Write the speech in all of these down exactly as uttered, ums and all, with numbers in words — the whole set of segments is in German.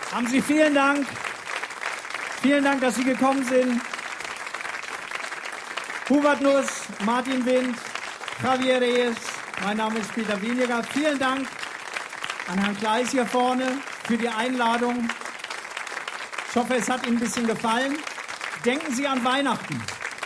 Haben Sie vielen Dank. Vielen Dank, dass Sie gekommen sind. Hubert Nuss, Martin Wind, Javier Reyes, mein Name ist Peter Weniger. Vielen Dank an Herrn Kleis hier vorne für die Einladung. Ich hoffe, es hat Ihnen ein bisschen gefallen. Denken Sie an Weihnachten.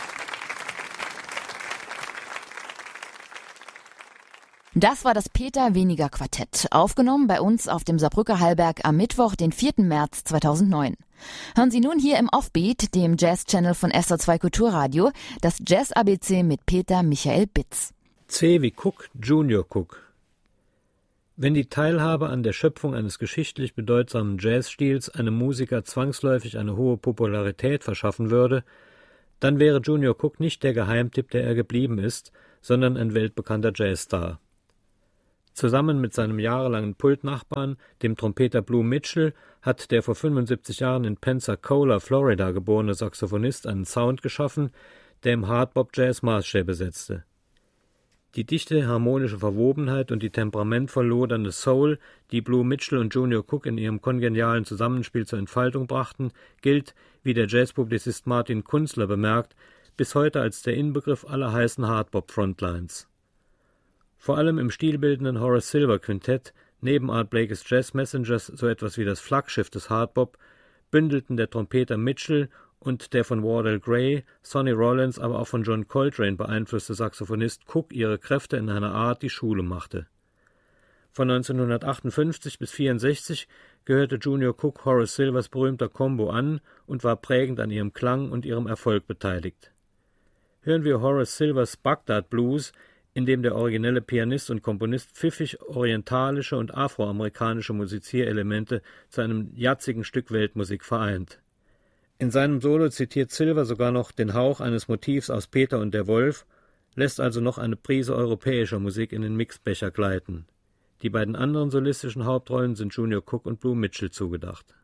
Das war das Peter Weniger Quartett, aufgenommen bei uns auf dem Saarbrücker Hallberg am Mittwoch, den vierten März zweitausendneun. Hören Sie nun hier im Offbeat, dem Jazz-Channel von S O zwei Kulturradio, das Jazz-A B C mit Peter Michael Bitz. C wie Cook, Junior Cook. Wenn die Teilhabe an der Schöpfung eines geschichtlich bedeutsamen Jazzstils einem Musiker zwangsläufig eine hohe Popularität verschaffen würde, dann wäre Junior Cook nicht der Geheimtipp, der er geblieben ist, sondern ein weltbekannter Jazzstar. Zusammen mit seinem jahrelangen Pultnachbarn, dem Trompeter Blue Mitchell, hat der vor fünfundsiebzig Jahren in Pensacola, Florida geborene Saxophonist einen Sound geschaffen, der im Hardbop-Jazz Maßstäbe setzte. Die dichte harmonische Verwobenheit und die temperamentvoll lodernde Soul, die Blue Mitchell und Junior Cook in ihrem kongenialen Zusammenspiel zur Entfaltung brachten, gilt, wie der Jazzpublizist Martin Kunzler bemerkt, bis heute als der Inbegriff aller heißen Hardbop-Frontlines. Vor allem im stilbildenden Horace Silver Quintett, neben Art Blakey's Jazz Messengers so etwas wie das Flaggschiff des Hardbop, bündelten der Trompeter Mitchell und der von Wardell Gray, Sonny Rollins, aber auch von John Coltrane beeinflusste Saxophonist Cook ihre Kräfte in einer Art, die Schule machte. Von neunzehnhundertachtundfünfzig bis vierundsechzig gehörte Junior Cook Horace Silvers berühmter Combo an und war prägend an ihrem Klang und ihrem Erfolg beteiligt. Hören wir Horace Silvers Bagdad Blues, in dem der originelle Pianist und Komponist pfiffig orientalische und afroamerikanische Musizierelemente zu einem jazzigen Stück Weltmusik vereint. In seinem Solo zitiert Silver sogar noch den Hauch eines Motivs aus Peter und der Wolf, lässt also noch eine Prise europäischer Musik in den Mixbecher gleiten. Die beiden anderen solistischen Hauptrollen sind Junior Cook und Blue Mitchell zugedacht.